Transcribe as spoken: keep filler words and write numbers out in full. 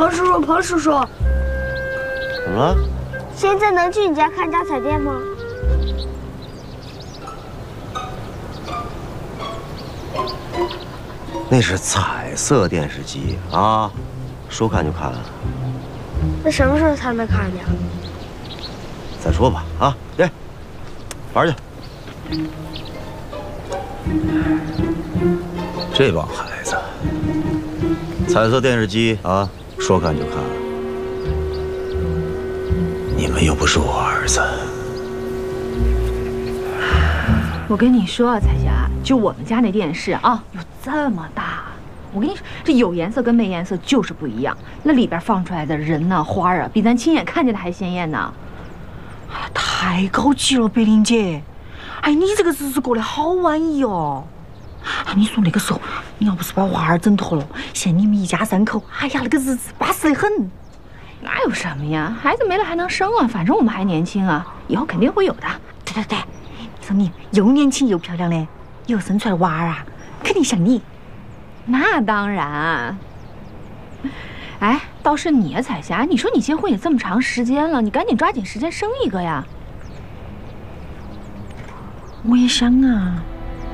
彭叔叔，彭叔叔， 怎么了？ 现在能去你家看家彩电吗？ 那是彩色电视机啊，说看就看。 那什么时候才能看见？ 再说吧，啊，对，玩去。 这帮孩子，彩色电视机啊，说看就看。你们又不是我儿子。 我跟你说啊，彩霞，就我们家那电视啊，有这么大。我跟你说，这有颜色跟没颜色就是不一样。那里边放出来的人呐、花啊，比咱亲眼看见的还鲜艳呢。 太高级了，白玲姐。哎，你这个日子过得好安逸哦。哎，你说那个时候，你要不是把娃儿整脱了，现在你们一家三口，哎呀，那个日子巴适得很。 哪有什么呀，孩子没了还能生啊，反正我们还年轻啊，以后肯定会有的。 对对对，你说你又年轻又漂亮的，以后生出来娃儿啊，肯定像你。 那当然。哎，倒是你啊，彩霞，你说你结婚也这么长时间了，你赶紧抓紧时间生一个呀。 我也想啊。